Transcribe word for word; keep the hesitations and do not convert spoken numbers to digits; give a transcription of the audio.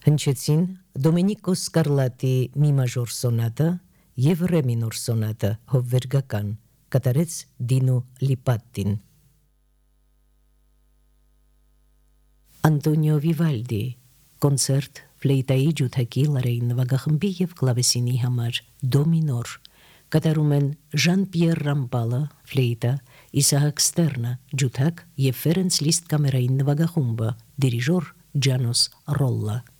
Հնչեցին Դոմենիկո Սկարլատի մի մաժոր սոնատը և ռե մինոր սոնատը հովվերգական, կատարեց Դինո Լիպատտին։ Անտոնիո Վիվալդի կոնցերտ ֆլեյտայի ջութակի լարեին նվագախմբի և կլավեսինի համար դո մինոր, կատարում են Ժան-Պիեր Ռամպալը ֆլեյտա, Իսահակ Ստերնը ջութակ և Ֆերենց Լիստ կամերային նվագախումբը, դիրիժոր Ջանոս Ռոլլա։